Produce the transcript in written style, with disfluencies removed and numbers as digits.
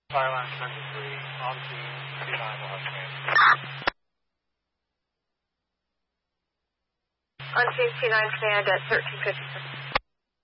Thailand 10 degree, on team 29 will have command. On team 29 command at 1350.